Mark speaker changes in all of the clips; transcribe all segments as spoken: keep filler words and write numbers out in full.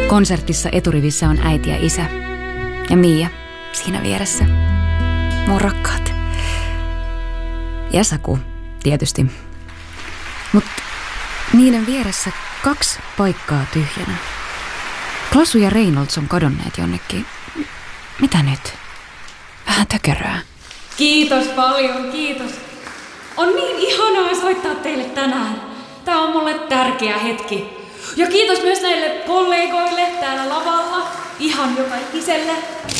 Speaker 1: Konsertissa eturivissä on äiti ja isä. Ja Mia siinä vieressä. Mun rakkaat. Ja Saku, tietysti. Mutta niiden vieressä kaksi paikkaa tyhjänä. Klasu ja Reynolds on kadonneet jonnekin. Mitä nyt? Vähän tökerää.
Speaker 2: Kiitos paljon, kiitos. On niin ihanaa soittaa teille tänään. Tää on mulle tärkeä hetki. Ja kiitos myös näille kollegoille täällä lavalla. Ihan joka ikiselle.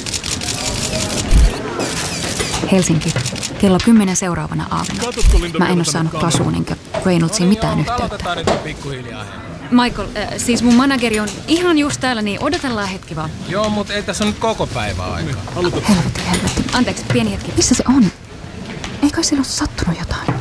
Speaker 1: Helsinki. Kello kymmenen seuraavana aamuna. Mä en oo saanut Klasuun enkä Reynoldsiin mitään yhteyttä. Michael, äh, siis mun manageri on ihan just täällä, niin odotellaan hetki vaan.
Speaker 3: Joo, mutta ei tässä on nyt koko päivää aikaa.
Speaker 1: Helvetti, helvetti. Anteeksi, pieni hetki. Missä se on? Ei kai sillä ole sattunut jotain?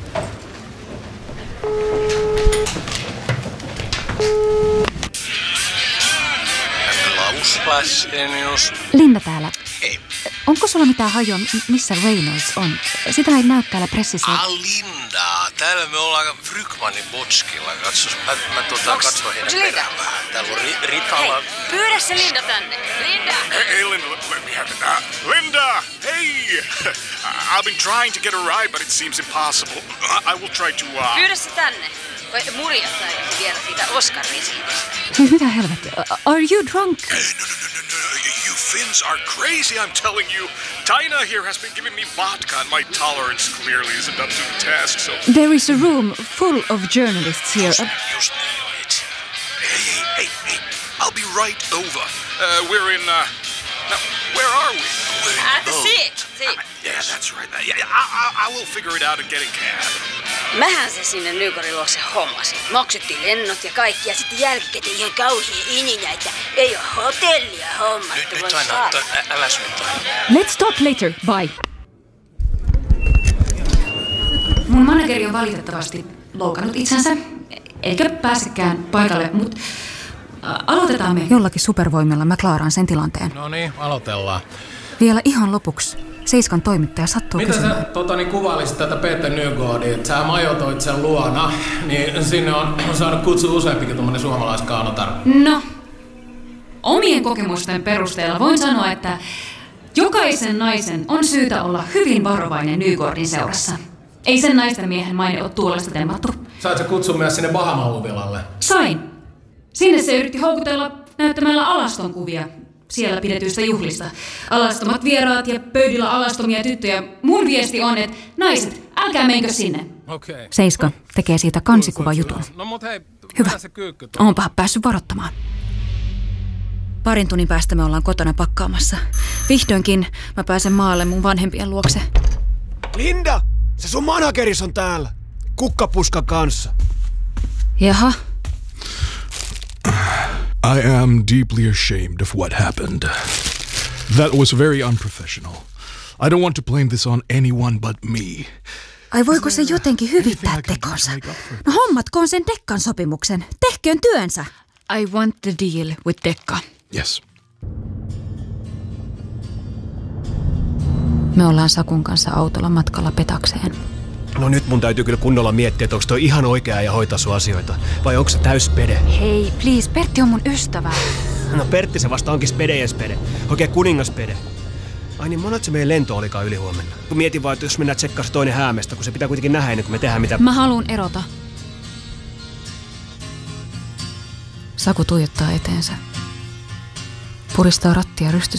Speaker 4: Klaus Lassenius.
Speaker 1: Linda täällä.
Speaker 4: Hei.
Speaker 1: Onko sulla mitään hajua, missä Reynolds on? Sitä ei näy täällä pressissä.
Speaker 4: Ah, Linda. Täällä me ollaan Frykmanin botskilla. Katsos, mä, mä tota,
Speaker 5: Onks,
Speaker 4: katson heidän
Speaker 5: onks Linda?
Speaker 4: perään vähän. Täällä on ri, Ritalla.
Speaker 5: Hei, pyydä se Linda tänne. Linda!
Speaker 6: Hey, hey Linda, let me have it. Uh, Linda, hey! I've been trying to get a ride, but it seems impossible. I, I will try to... Uh...
Speaker 5: Pyydä se tänne. Vai murjata vielä siitä Oscar-risiitistä.
Speaker 1: Siis mitä helvettiä? Are you drunk?
Speaker 6: Hey, no, no, no, no, no. You Finns are crazy, I'm telling you. Tina here has been giving me vodka, and my tolerance clearly isn't up to the task, so...
Speaker 1: There is a room full of journalists here.
Speaker 6: Just, just nail it. Hey, hey, hey, hey. I'll be right over. Uh, we're in, uh... Now, where are we? We're in
Speaker 5: At the seat.
Speaker 6: Uh, yeah, that's right. Yeah, yeah, I, I, I will figure it out and get a cab.
Speaker 5: Mähän se sinne Nykårin luokse hommasin. Maksettiin lennot ja kaikki ja sitten jälkikäteen ihan kauhia ininä, että ei oo hotellia hommattu.
Speaker 4: Nyt, nyt aina, ä, älä syytä.
Speaker 1: Let's talk later. Bye. Mun manageri on valitettavasti loukannut itsensä, eikä pääsekään paikalle, mutta aloitetaan me. Jollakin supervoimilla mä klaaraan sen tilanteen.
Speaker 3: No niin, aloitellaan.
Speaker 1: Vielä ihan lopuksi. Seiskan toimittaja sattuu
Speaker 3: Mitä
Speaker 1: kysymään.
Speaker 3: sä totani, kuvailisit tätä Peter Nygårdia, että sä majoitoit sen luona, niin sinne on, on saanut kutsua useampikin tommonen suomalaiskaunotar.
Speaker 2: No, omien kokemusten perusteella voin sanoa, että jokaisen naisen on syytä olla hyvin varovainen Nygårdin seurassa. Ei sen naisten miehen maine ole tuolesta temmattu.
Speaker 3: Sait sä kutsua myös sinne Bahama-huvilalle?
Speaker 2: Sain. Sinne se yritti houkutella näyttämällä alaston kuvia siellä pidetyistä juhlista. Alastomat vieraat ja pöydillä alastomia tyttöjä. Mun viesti on, että naiset, älkää menkö sinne.
Speaker 3: Okei.
Speaker 1: Seiska tekee siitä kansikuvajutun.
Speaker 3: No mut hei,
Speaker 1: Hyvä.
Speaker 3: mitä se kyykky tuo?
Speaker 1: Oonpahan päässyt varoittamaan. Parin tunnin päästä me ollaan kotona pakkaamassa. Vihdoinkin mä pääsen maalle mun vanhempien luokse.
Speaker 7: Linda! Se sun manageris on täällä. Kukkapuskan kanssa.
Speaker 1: Jaha.
Speaker 8: I am deeply ashamed of what happened. That was very unprofessional. I don't want to blame this on anyone but me.
Speaker 1: Ai voiko se jotenkin hyvittää tekonsa? No hommatkoon sen Dekkan sopimuksen. Tehköön työnsä. I want the deal with Dekka.
Speaker 8: Yes.
Speaker 1: Me ollaan Sakun kanssa autolla matkalla Petakseen.
Speaker 7: No nyt mun täytyy kyllä kunnolla miettiä, että onko toi ihan oikea ja hoitaa sun asioita. Vai onko se täys spede?
Speaker 1: Hei, please, Pertti on mun ystävä.
Speaker 7: No Pertti se vasta onkin spedejen spede. Oikein kuningaspede. Ai niin, monelta se meidän lento olikaan ylihuomenna. Kun mietin vaan, että jos mennään tsekkaa se toinen Häämestä, kun se pitää kuitenkin nähdä ennen kuin me tehdään mitä...
Speaker 1: Mä haluun erota. Saku tuijottaa eteensä. Puristaa rattia rysty